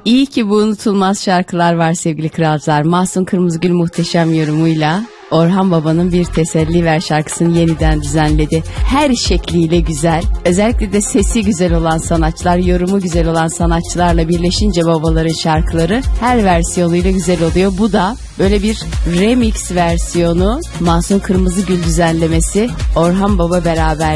İyi ki bu unutulmaz şarkılar var sevgili kralcılar. Mahsun Kırmızıgül muhteşem yorumuyla Orhan Baba'nın Bir Teselli Ver şarkısını yeniden düzenledi. Her şekliyle güzel. Özellikle de sesi güzel olan sanatçılar, yorumu güzel olan sanatçılarla birleşince babaların şarkıları her versiyonuyla güzel oluyor. Bu da böyle bir remix versiyonu, Mahsun Kırmızıgül düzenlemesi, Orhan Baba beraber